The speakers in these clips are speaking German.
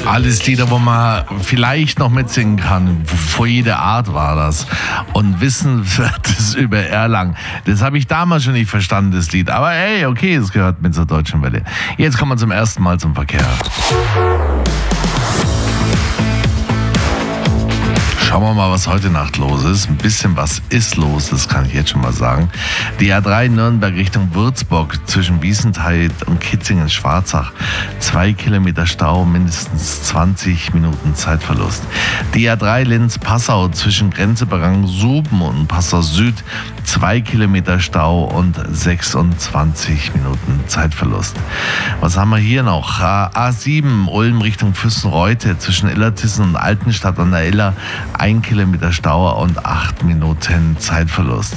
Alles Lieder, wo man vielleicht noch mitsingen kann. Vor jeder Art war das. Und Wissen wird es über Erlangen. Das habe ich damals schon nicht verstanden, das Lied. Aber hey, okay, es gehört mit zur Deutschen Welle. Jetzt kommen wir zum ersten Mal zum Verkehr. Schauen wir mal, was heute Nacht los ist. Ein bisschen was ist los, das kann ich jetzt schon mal sagen. Die A3 Nürnberg Richtung Würzburg zwischen Wiesenthal und Kitzingen-Schwarzach. 2 Kilometer Stau, mindestens 20 Minuten Zeitverlust. Die A3 Linz-Passau zwischen Grenzeberang-Suben und Passau Süd. 2 Kilometer Stau und 26 Minuten Zeitverlust. Was haben wir hier noch? A7 Ulm Richtung Füssenreute zwischen Illertissen und Altenstadt an der Iller. 1 Kilometer Stau und 8 Minuten Zeitverlust.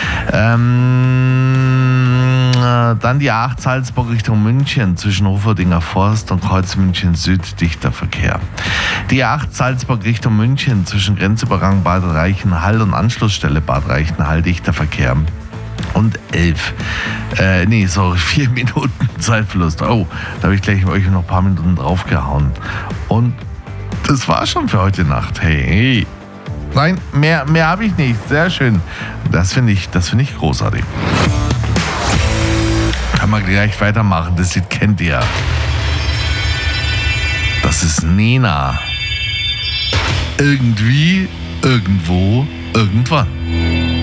Dann die A8 Salzburg Richtung München zwischen Hoferdinger Forst und Kreuz München Süd, dichter Verkehr. Die A8 Salzburg Richtung München zwischen Grenzübergang Bad Reichenhall und Anschlussstelle Bad Reichenhall, dichter Verkehr. Und 4 Minuten Zeitverlust. Oh, da habe ich gleich euch noch ein paar Minuten draufgehauen. Und das war schon für heute Nacht. Hey. Nein, mehr habe ich nicht. Sehr schön. Das finde ich großartig. Kann man gleich weitermachen. Das Lied kennt ihr. Das ist Nena. Irgendwie, irgendwo, irgendwann.